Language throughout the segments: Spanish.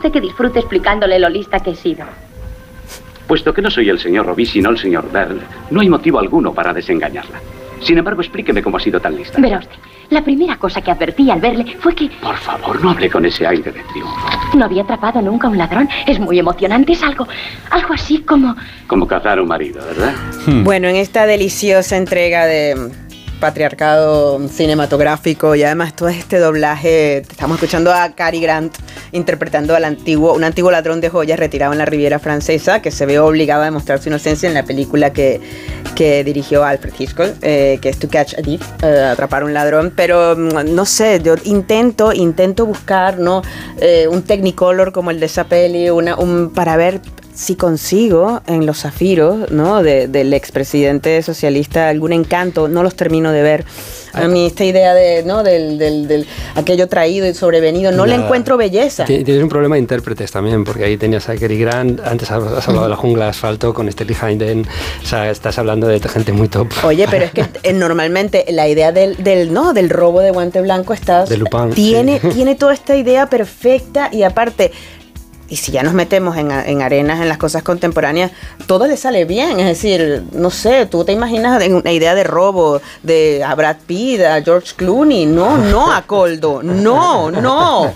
usted que disfrute explicándole lo lista que he sido. Puesto que no soy el señor Robí, sino el señor Bell, no hay motivo alguno para desengañarla. Sin embargo, explíqueme cómo ha sido tan lista. Verá usted, la primera cosa que advertí al verle fue que... Por favor, no hable con ese aire de triunfo. No había atrapado nunca a un ladrón. Es muy emocionante, es algo así como... Como cazar a un marido, ¿verdad? Bueno, en esta deliciosa entrega de patriarcado cinematográfico y además todo este doblaje, estamos escuchando a Cary Grant interpretando un antiguo ladrón de joyas retirado en la Riviera Francesa, que se ve obligado a demostrar su inocencia en la película que dirigió Alfred Hitchcock, que es To Catch a Thief, atrapar a un ladrón. Pero no sé, yo intento buscar, ¿no? Un Technicolor como el de esa peli, para ver si consigo en Los Zafiros, ¿no? Del expresidente socialista algún encanto. No los termino de ver. A mí esta idea de, ¿no? del aquello traído y sobrevenido, no le encuentro belleza. Tienes un problema de intérpretes también, porque ahí tenías a Cary Grant, antes has hablado de La jungla de asfalto con Sterling Hayden, o sea, estás hablando de gente muy top. Oye, pero es que normalmente la idea del robo de guante blanco de Lupin, tiene toda esta idea perfecta y aparte... Y si ya nos metemos en arenas, en las cosas contemporáneas, todo le sale bien. Es decir, no sé, tú te imaginas una idea de robo a Brad Pitt, a George Clooney. No a Coldo. No.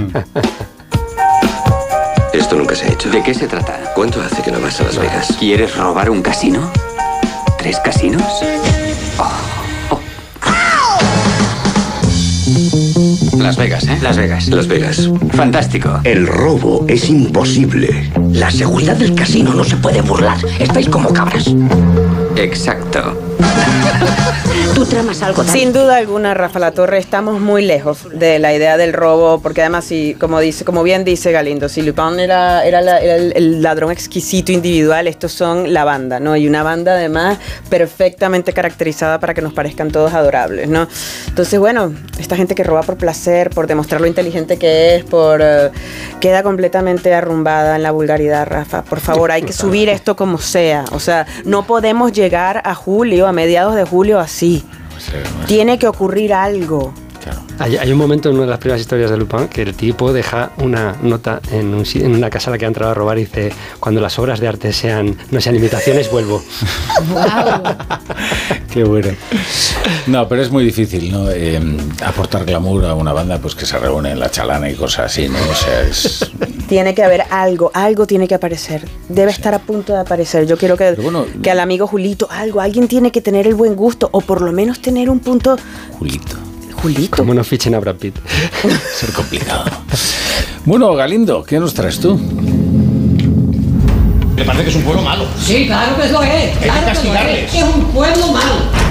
Esto nunca se ha hecho. ¿De qué se trata? ¿Cuánto hace que no vas a Las Vegas? ¿Quieres robar un casino? ¿3 casinos? Las Vegas, ¿eh? Las Vegas. Las Vegas. Fantástico. El robo es imposible. La seguridad del casino no se puede burlar. Estáis como cabras. Exacto. Tú tramas algo tan... Sin duda alguna, Rafa Latorre, estamos muy lejos de la idea del robo, porque además, como bien dice Galindo, si Lupin era el ladrón exquisito individual, estos son la banda, ¿no? Y una banda además perfectamente caracterizada para que nos parezcan todos adorables, ¿no? Entonces, bueno, esta gente que roba por placer, por demostrar lo inteligente que es, queda completamente arrumbada en la vulgaridad, Rafa. Por favor, hay que subir esto como sea. O sea, no podemos llegar a julio, a mediados de julio así. Tiene que ocurrir algo. Claro. Hay un momento en una de las primeras historias de Lupin que el tipo deja una nota en una casa a la que ha entrado a robar y dice: cuando las obras de arte no sean imitaciones, vuelvo. Wow. Qué bueno. No, pero es muy difícil, ¿no? Aportar glamour a una banda pues que se reúne en la chalana y cosas así, ¿no? O sea, tiene que haber algo tiene que aparecer. Debe estar a punto de aparecer. Yo quiero que al amigo Julito, alguien tiene que tener el buen gusto, o por lo menos tener un punto... Julito. Como no fichen a Brad Pitt. Ser complicado. Bueno, Galindo, ¿qué nos traes tú? Me parece que es un pueblo malo. Sí, claro que lo es. Hay que castigarles. Es un pueblo malo.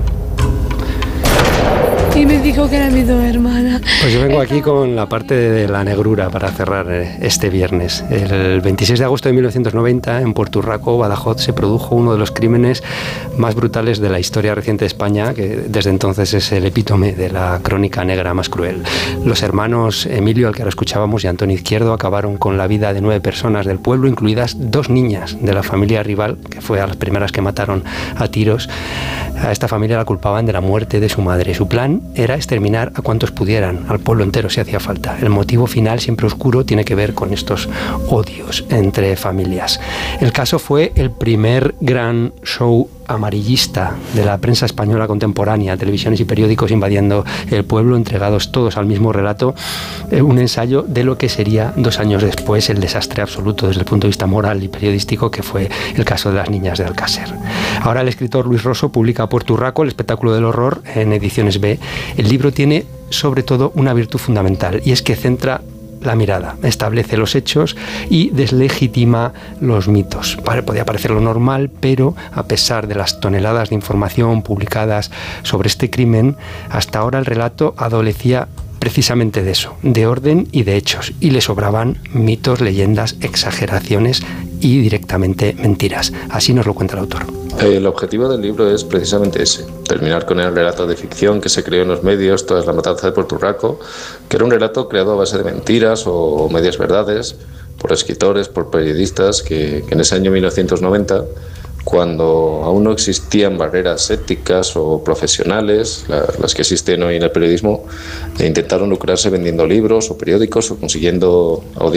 Y me dijo que era mi dos hermanas. Pues yo vengo aquí con la parte de la negrura para cerrar este viernes. El 26 de agosto de 1990, en Puerto Urraco, Badajoz, se produjo uno de los crímenes más brutales de la historia reciente de España, que desde entonces es el epítome de la crónica negra más cruel. Los hermanos Emilio, al que ahora escuchábamos, y Antonio Izquierdo acabaron con la vida de 9 personas del pueblo, incluidas 2 niñas de la familia rival, que fue a las primeras que mataron a tiros. A esta familia la culpaban de la muerte de su madre. Su plan era exterminar a cuantos pudieran, al pueblo entero si hacía falta. El motivo final, siempre oscuro, tiene que ver con estos odios entre familias. El caso fue el primer gran show amarillista de la prensa española contemporánea, televisiones y periódicos invadiendo el pueblo, entregados todos al mismo relato, un ensayo de lo que sería 2 años después el desastre absoluto desde el punto de vista moral y periodístico que fue el caso de las niñas de Alcácer. Ahora el escritor Luis Rosso publica Puerto Urraco, el espectáculo del horror, en Ediciones B. El libro tiene sobre todo una virtud fundamental, y es que centra la mirada, establece los hechos y deslegitima los mitos. Podía parecer lo normal, pero a pesar de las toneladas de información publicadas sobre este crimen, hasta ahora el relato adolecía precisamente de eso, de orden y de hechos, y le sobraban mitos, leyendas, exageraciones y directamente mentiras. Así nos lo cuenta el autor. El objetivo del libro es precisamente ese, terminar con el relato de ficción que se creó en los medios tras la matanza de Puerto Urraco, que era un relato creado a base de mentiras o medias verdades por escritores, por periodistas que en ese año 1990, cuando aún no existían barreras éticas o profesionales, las que existen hoy en el periodismo, intentaron lucrarse vendiendo libros o periódicos o consiguiendo audiencias